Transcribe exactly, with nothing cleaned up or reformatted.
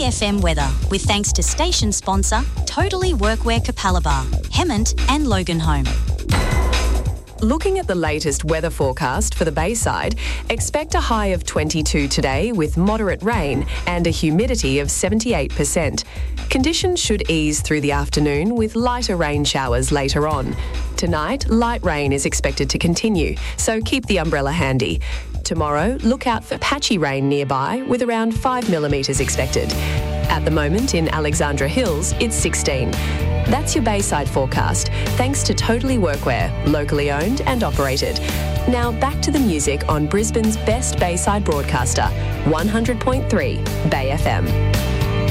F M weather with thanks to station sponsor Totally Workwear Capalaba, Hemmant and Loganholme. Looking at the latest weather forecast for the Bayside, expect a high of twenty-two today with moderate rain and a humidity of seventy-eight percent. Conditions should ease through the afternoon with lighter rain showers later on. Tonight, light rain is expected to continue, so keep the umbrella handy. Tomorrow, look out for patchy rain nearby with around five millimetres expected. At the moment in Alexandra Hills, it's sixteen. That's your Bayside forecast, thanks to Totally Workwear, locally owned and operated. Now back to the music on Brisbane's best Bayside broadcaster, one hundred point three Bay F M.